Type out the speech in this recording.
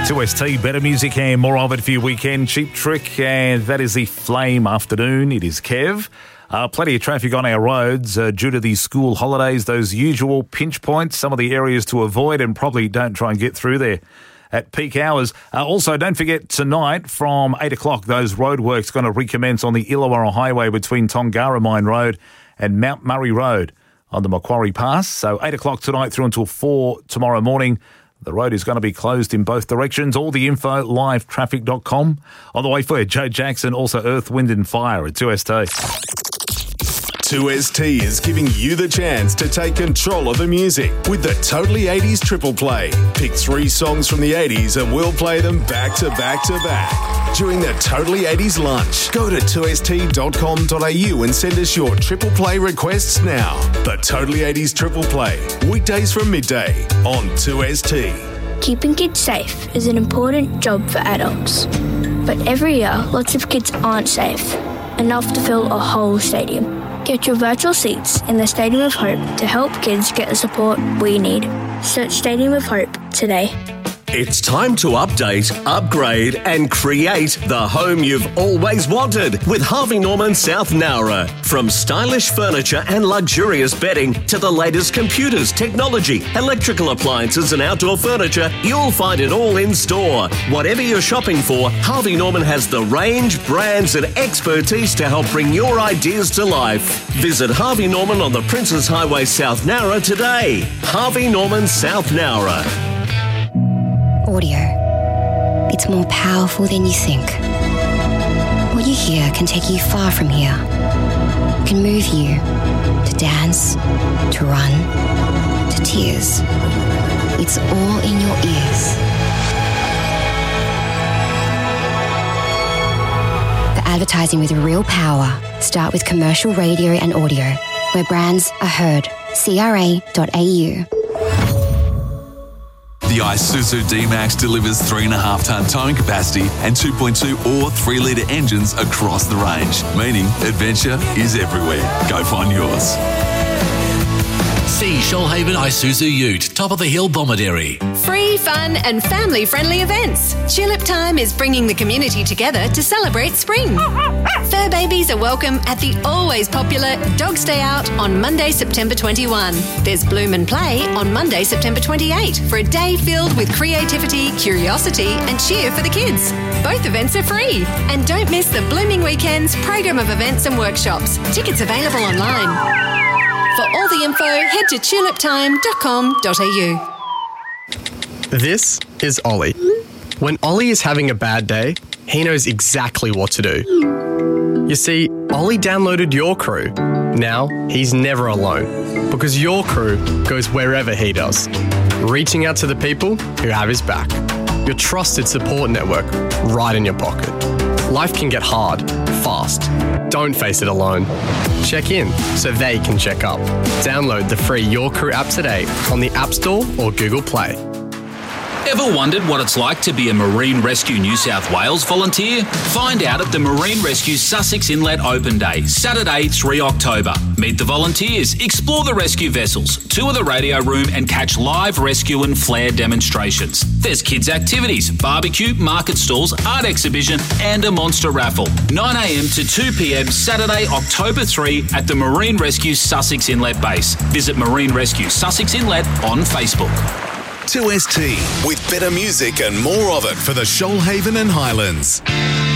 2ST, better music and more of it for your weekend. Cheap Trick, and that is the Flame Afternoon. It is Kev. Plenty of traffic on our roads due to these school holidays, those usual pinch points, some of the areas to avoid, and probably don't try and get through there at peak hours. Also, don't forget tonight from 8 o'clock, those roadworks going to recommence on the Illawarra Highway between Tongara Mine Road and Mount Murray Road on the Macquarie Pass. So 8 o'clock tonight through until 4 tomorrow morning. The road is going to be closed in both directions. All the info, livetraffic.com. On the way for you, Joe Jackson, also Earth, Wind and Fire at 2ST. 2ST is giving you the chance to take control of the music with the Totally 80s Triple Play. Pick 3 songs from the 80s and we'll play them back to back to back during the Totally 80s lunch. Go to 2st.com.au and send us your Triple Play requests now. The Totally 80s Triple Play, weekdays from midday on 2ST. Keeping kids safe is an important job for adults. But every year, lots of kids aren't safe, enough to fill a whole stadium. Get your virtual seats in the Stadium of Hope to help kids get the support we need. Search Stadium of Hope today. It's time to update, upgrade and create the home you've always wanted with Harvey Norman South Nowra. From stylish furniture and luxurious bedding to the latest computers, technology, electrical appliances and outdoor furniture, you'll find it all in store. Whatever you're shopping for, Harvey Norman has the range, brands and expertise to help bring your ideas to life. Visit Harvey Norman on the Princes Highway South Nowra today. Harvey Norman South Nowra. Audio. It's more powerful than you think. What you hear can take you far from here. It can move you to dance, to run, to tears. It's all in your ears. For advertising with real power, start with commercial radio and audio, where brands are heard. CRA.au. The Isuzu D-Max delivers 3.5-tonne towing capacity and 2.2 or 3-litre engines across the range, meaning adventure is everywhere. Go find yours. See Shoalhaven Isuzu Ute, top of the hill, Bomaderry. Free, fun and family-friendly events. Tulip Time is bringing the community together to celebrate spring. Fur babies are welcome at the always popular Dog Stay Out on Monday, September 21. There's Bloom and Play on Monday, September 28 for a day filled with creativity, curiosity and cheer for the kids. Both events are free. And don't miss the Blooming Weekends program of events and workshops. Tickets available online. For all the info, head to tuliptime.com.au. This is Ollie. When Ollie is having a bad day, he knows exactly what to do. You see, Ollie downloaded Your Crew. Now, he's never alone, because Your Crew goes wherever he does, reaching out to the people who have his back. Your trusted support network right in your pocket. Life can get hard, fast. Don't face it alone. Check in so they can check up. Download the free Your Crew app today on the App Store or Google Play. Ever wondered what it's like to be a Marine Rescue New South Wales volunteer? Find out at the Marine Rescue Sussex Inlet Open Day, Saturday, 3 October. Meet the volunteers, explore the rescue vessels, tour the radio room and catch live rescue and flare demonstrations. There's kids' activities, barbecue, market stalls, art exhibition and a monster raffle. 9am to 2pm Saturday, October 3 at the Marine Rescue Sussex Inlet base. Visit Marine Rescue Sussex Inlet on Facebook. 2ST, with better music and more of it for the Shoalhaven and Highlands.